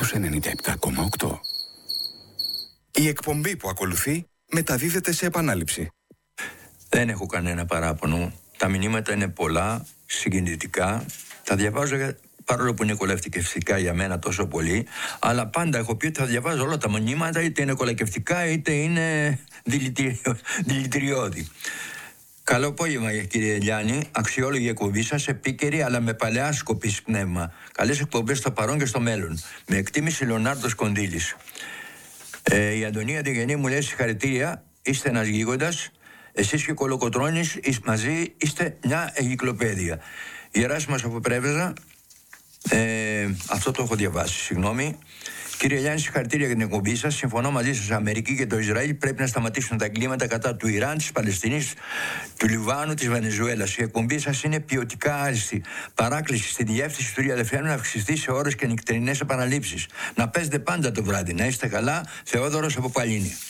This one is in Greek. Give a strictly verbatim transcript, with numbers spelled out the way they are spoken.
στους ενενήντα επτά κόμμα οκτώ. Η εκπομπή που ακολουθεί μεταδίδεται σε επανάληψη. Δεν έχω κανένα παράπονο. Τα μηνύματα είναι πολλά, συγκινητικά. Τα διαβάζω παρόλο που είναι κολακευτικά για μένα τόσο πολύ. Αλλά πάντα έχω πει ότι θα διαβάζω όλα τα μηνύματα, είτε είναι κολακευτικά είτε είναι δηλητηριώδη. Καλό απόγευμα, κύριε Λιάννη. Αξιόλογη εκπομπή σας, επίκαιρη αλλά με παλαιά σκοπής πνεύμα. Καλές εκπομπές στο παρόν και στο μέλλον. Με εκτίμηση Λεωνάρντος Κονδύλης. Ε, η Αντωνία Διγενή μου λέει συγχαρητήρια. Είστε ένας γίγοντας. Εσείς και ο Κολοκοτρώνης μαζί είστε μια εγκυκλοπαίδεια. Γεράσιμος από Πρέβεζα. Ε, αυτό το έχω διαβάσει, συγγνώμη. Κύριε Λιάννη, συγχαρητήρια για την εκπομπή σας. Συμφωνώ μαζί σας. Η Αμερική και το Ισραήλ πρέπει να σταματήσουν τα εγκλήματα κατά του Ιράν, της Παλαιστίνης, του Λιβάνου, της Βενεζουέλας. Η εκπομπή σας είναι ποιοτικά άριστη. Παράκληση στη διεύθυνση του ριαδεφένου να αυξηθεί σε ώρες και νυχτερινές επαναλήψεις. Να παίζετε πάντα το βράδυ. Να είστε καλά. Θεόδωρος από Παλίνη.